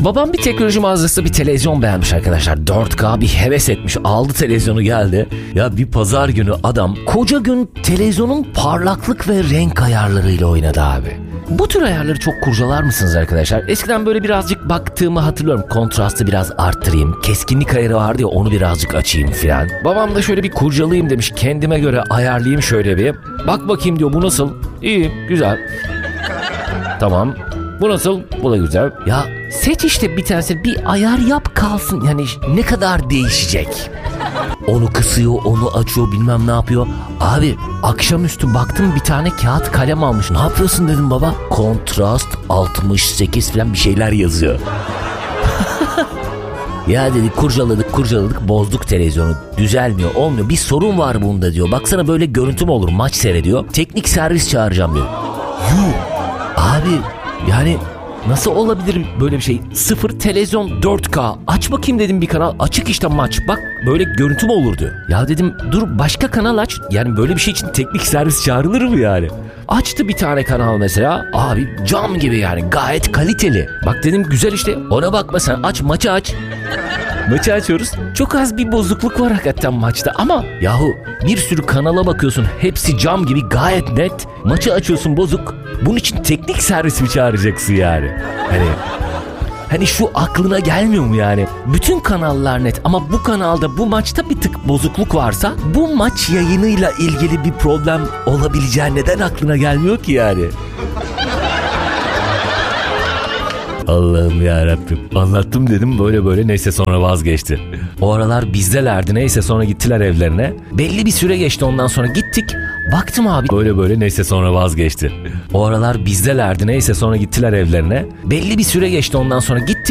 Babam bir teknoloji mağazası bir televizyon beğenmiş arkadaşlar. 4K bir heves etmiş. Aldı televizyonu geldi. Ya bir pazar günü adam koca gün televizyonun parlaklık ve renk ayarlarıyla oynadı abi. Bu tür ayarları çok kurcalar mısınız arkadaşlar? Eskiden böyle birazcık baktığımı hatırlıyorum. Kontrastı biraz arttırayım. Keskinlik ayarı vardı ya, onu birazcık açayım filan. Babam da şöyle bir kurcalayayım demiş. Kendime göre ayarlayayım şöyle bir. Bak bakayım diyor, bu nasıl? İyi, güzel. Tamam. Bu nasıl? Bu da güzel. Ya seç işte bir tanesini, bir ayar yap kalsın. Yani ne kadar değişecek? Onu kısıyor, onu açıyor, bilmem ne yapıyor. Abi akşamüstü baktım bir tane kağıt kalem almış. Ne yapıyorsun dedim baba. Kontrast 68 falan bir şeyler yazıyor. Ya dedik, kurcaladık bozduk televizyonu. Düzelmiyor, olmuyor. Bir sorun var bunda diyor. Baksana böyle görüntü mü olur, maç seyrediyor. Teknik servis çağıracağım diyor. Yuh. Abi yani nasıl olabilir böyle bir şey? Sıfır televizyon 4K. Aç bakayım dedim bir kanal. Açık işte maç. Bak böyle görüntü mü olur diyor. Ya dedim dur başka kanal aç. Yani böyle bir şey için teknik servis çağrılır mı yani? Açtı bir tane kanal mesela. Abi cam gibi yani, gayet kaliteli. Bak dedim güzel işte. Ona bakma sen, aç maçı aç. Maçı açıyoruz. Çok az bir bozukluk var hakikaten maçta ama yahu bir sürü kanala bakıyorsun, hepsi cam gibi gayet net. Maçı açıyorsun bozuk. Bunun için teknik servis mi çağıracaksın yani? Hani şu aklına gelmiyor mu yani? Bütün kanallar net ama bu kanalda bu maçta bir tık bozukluk varsa bu maç yayınıyla ilgili bir problem olabileceği neden aklına gelmiyor ki yani? Allah'ım yarabbim. Anlattım dedim böyle neyse sonra vazgeçti. O aralar bizdelerdi, neyse sonra gittiler evlerine. Belli bir süre geçti, ondan sonra gittik. Baktım abi böyle neyse sonra vazgeçti. O aralar bizdelerdi, neyse sonra gittiler evlerine. Belli bir süre geçti, ondan sonra gittik.